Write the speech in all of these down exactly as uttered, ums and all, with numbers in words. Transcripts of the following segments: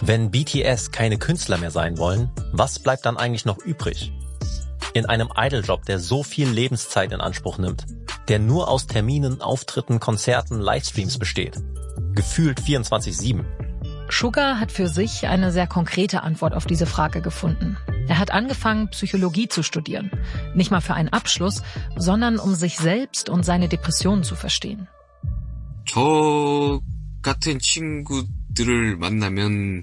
Wenn B T S keine Künstler mehr sein wollen, was bleibt dann eigentlich noch übrig? In einem Idoljob, der so viel Lebenszeit in Anspruch nimmt, der nur aus Terminen, Auftritten, Konzerten, Livestreams besteht. Gefühlt vierundzwanzig sieben. Sugar hat für sich eine sehr konkrete Antwort auf diese Frage gefunden. Er hat angefangen, Psychologie zu studieren. Nicht mal für einen Abschluss, sondern um sich selbst und seine Depressionen zu verstehen. 저 같은 친구들을 만나면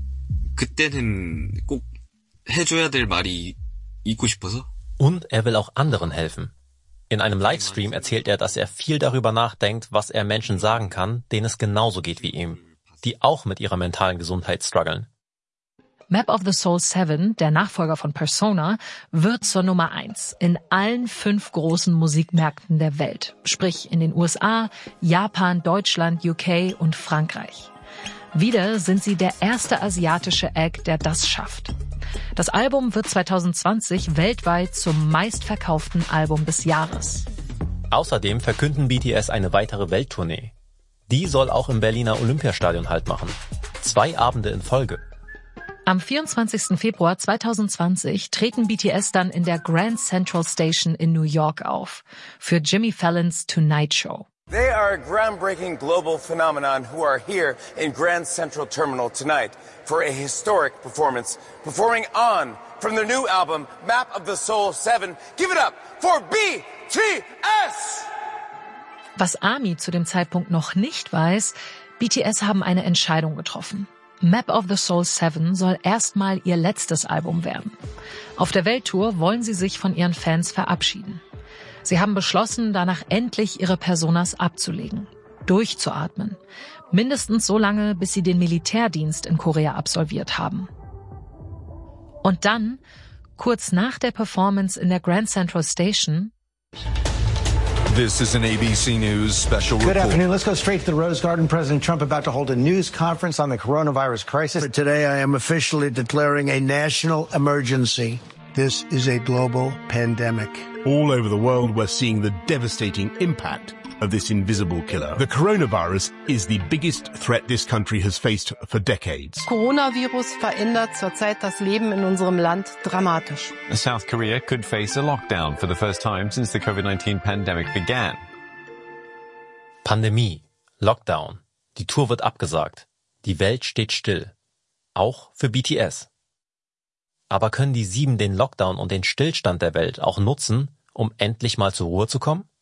그때는 꼭 해줘야 될 말이 있고 싶어서. Und er will auch anderen helfen. In einem Livestream erzählt er, dass er viel darüber nachdenkt, was er Menschen sagen kann, denen es genauso geht wie ihm, die auch mit ihrer mentalen Gesundheit strugglen. Map of the Soul sieben, der Nachfolger von Persona, wird zur Nummer eins in allen fünf großen Musikmärkten der Welt. Sprich in den U S A, Japan, Deutschland, U K und Frankreich. Wieder sind sie der erste asiatische Act, der das schafft. Das Album wird zwanzig zwanzig weltweit zum meistverkauften Album des Jahres. Außerdem verkünden B T S eine weitere Welttournee. Die soll auch im Berliner Olympiastadion Halt machen. Zwei Abende in Folge. Am vierundzwanzigsten Februar zweitausendzwanzig treten B T S dann in der Grand Central Station in New York auf für Jimmy Fallon's Tonight Show. They are a groundbreaking global phenomenon who are here in Grand Central Terminal tonight for a historic performance, performing On from their new album Map of the Soul seven. Give it up for B T S! Was ARMY zu dem Zeitpunkt noch nicht weiß, B T S haben eine Entscheidung getroffen. Map of the Soul sieben soll erstmal ihr letztes Album werden. Auf der Welttour wollen sie sich von ihren Fans verabschieden. Sie haben beschlossen, danach endlich ihre Personas abzulegen, durchzuatmen. Mindestens so lange, bis sie den Militärdienst in Korea absolviert haben. Und dann, kurz nach der Performance in der Grand Central Station, This is an A B C News special report. Good afternoon. Let's go straight to the Rose Garden. President Trump about to hold a news conference on the coronavirus crisis. Today, I am officially declaring a national emergency. This is a global pandemic. All over the world, we're seeing the devastating impact of this invisible killer. The coronavirus is the biggest threat this country has faced for decades. Coronavirus verändert zurzeit das Leben in unserem Land dramatisch. South Korea could face a lockdown for the first time since the COVID nineteen pandemic began. Pandemie, Lockdown, die Tour wird abgesagt, die Welt steht still. Auch für B T S. Aber können die Sieben den Lockdown und den Stillstand der Welt auch nutzen, um endlich mal zur Ruhe zu kommen?